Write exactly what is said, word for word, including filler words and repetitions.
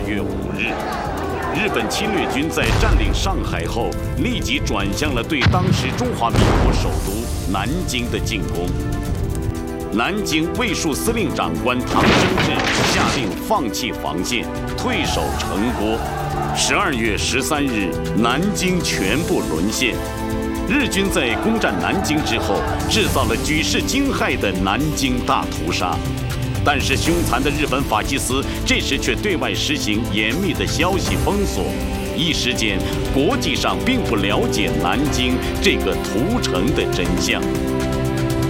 月五日，日本侵略军在占领上海后，立即转向了对当时中华民国首都南京的进攻。南京卫戍司令长官唐生智下令放弃防线，退守城郭。十二月十三日，南京全部沦陷。日军在攻占南京之后，制造了举世惊骇的南京大屠杀。但是凶残的日本法西斯这时却对外实行严密的消息封锁，一时间国际上并不了解南京这个屠城的真相。